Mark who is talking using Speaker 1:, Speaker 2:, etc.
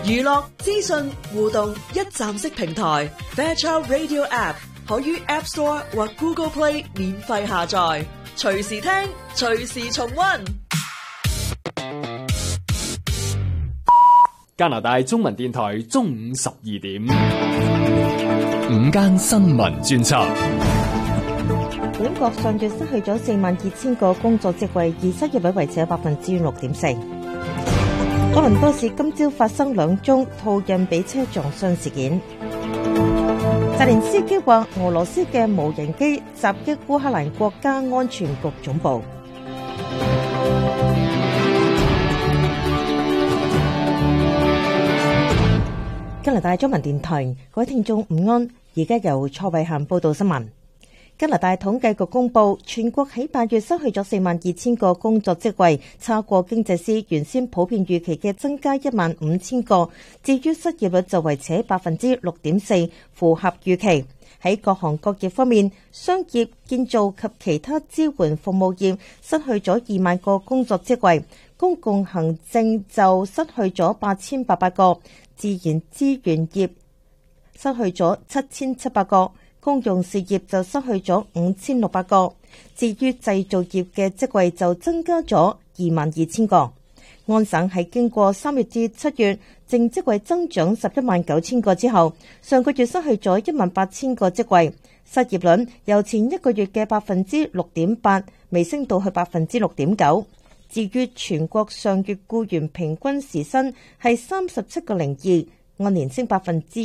Speaker 1: 娛樂、資訊、互動一站式平台 Fairchild Radio App 可於 App Store 或 Google Play 免費下載，隨時聽，隨時重溫。
Speaker 2: 加拿大中文電台中午12點，
Speaker 3: 午間新聞專輯。
Speaker 4: 本國上月失去咗42,000個工作職位，而失業率維持喺 6.4%。多倫多市今朝發生2宗途人被車撞傷事件。澤連斯基話俄羅斯嘅無人機襲擊烏克蘭國家安全局總部。加拿大中文電台，各位聽眾午安，而家由蔡慧嫻報道新聞。加拿大統計局公布，全國喺8月失去咗42,000個工作職位，差過經濟師原先普遍預期嘅增加15,000個。至於失業率就維持喺 6.4%， 符合預期。喺各行各業方面，商業、建造及其他支援服務業失去咗2萬個工作職位，公共行政就失去咗8,800個，自然資源業失去咗7,700個。公用事業就失去咗5,600個，至於製造業嘅職位就增加咗22,000個。安省喺經過3月至7月淨職位增長119,000個之後，上個月失去咗18,000個職位，失業率由前一個月嘅 6.8% 微升到去 6.9%。至於全國上月僱員平均時薪係37.02，按年升1%。